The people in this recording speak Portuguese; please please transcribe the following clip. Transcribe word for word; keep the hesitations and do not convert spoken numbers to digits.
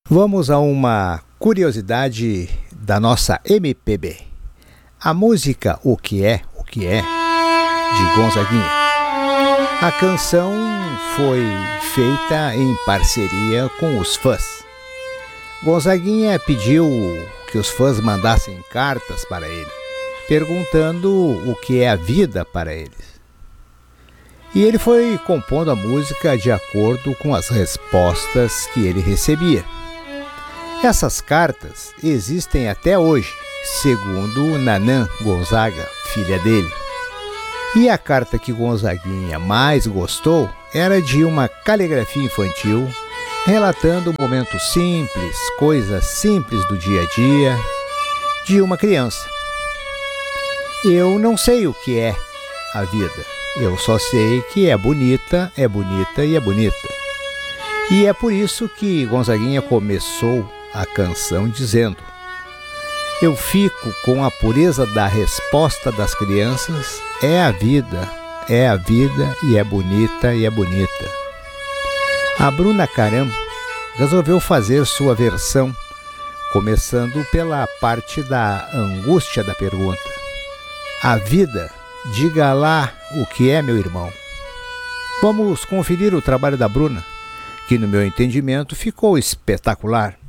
Vamos a uma curiosidade da nossa M P B. A música O Que É, O Que É, de Gonzaguinha. A canção foi feita em parceria com os fãs. Gonzaguinha pediu que os fãs mandassem cartas para ele, perguntando o que é a vida para eles. E ele foi compondo a música de acordo com as respostas que ele recebia. Essas cartas existem até hoje, segundo Nanã Gonzaga, filha dele. E a carta que Gonzaguinha mais gostou era de uma caligrafia infantil, relatando momentos simples, coisas simples do dia a dia, de uma criança. Eu não sei o que é a vida, eu só sei que é bonita, é bonita e é bonita. E é por isso que Gonzaguinha começou a canção dizendo: eu fico com a pureza da resposta das crianças, é a vida, é a vida e é bonita e é bonita. A Bruna Caram resolveu fazer sua versão, começando pela parte da angústia da pergunta. A vida, diga lá o que é, meu irmão. Vamos conferir o trabalho da Bruna, que no meu entendimento ficou espetacular.